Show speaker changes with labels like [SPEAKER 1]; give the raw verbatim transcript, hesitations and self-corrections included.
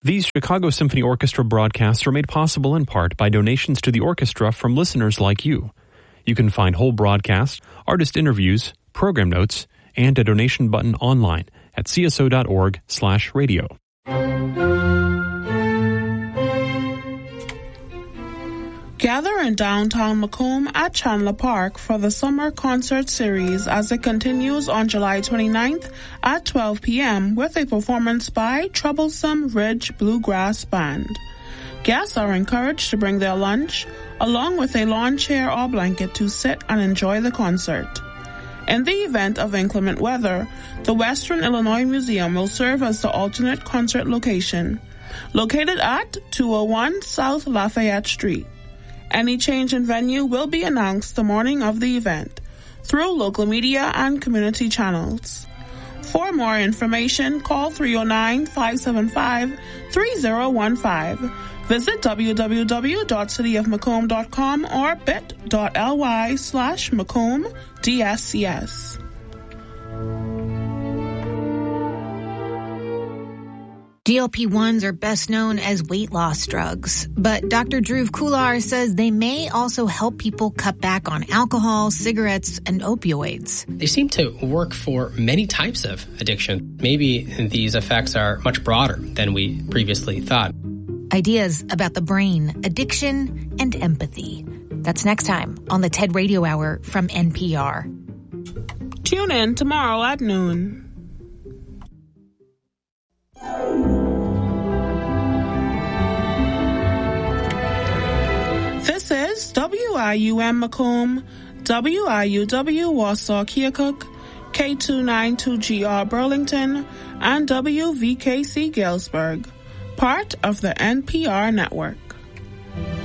[SPEAKER 1] These Chicago Symphony Orchestra broadcasts are made possible in part by donations to the orchestra from listeners like you. You can find whole broadcasts, artist interviews, program notes, and a donation button online at c s o dot org slash radio.
[SPEAKER 2] Gather in downtown Macomb at Chandler Park for the Summer Concert Series as it continues on July twenty-ninth at twelve p.m. with a performance by Troublesome Ridge Bluegrass Band. Guests are encouraged to bring their lunch, along with a lawn chair or blanket to sit and enjoy the concert. In the event of inclement weather, the Western Illinois Museum will serve as the alternate concert location, located at two oh one South Lafayette Street. Any change in venue will be announced the morning of the event through local media and community channels. For more information, call three oh nine, five seven five, three oh one five. Visit w w w dot city of macomb dot com or bit.ly slash Macomb DSCS.
[SPEAKER 3] G L P ones are best known as weight loss drugs, but Doctor Dhruv Kular says they may also help people cut back on alcohol, cigarettes, and opioids.
[SPEAKER 4] They seem to work for many types of addiction. Maybe these effects are much broader than we previously thought.
[SPEAKER 3] Ideas about the brain, addiction, and empathy. That's next time on the TED Radio Hour from N P R.
[SPEAKER 2] Tune in tomorrow at noon. This is W I U M Macomb, W I U W Warsaw Keokuk, K two ninety-two G R Burlington, and W V K C Galesburg, part of the N P R network.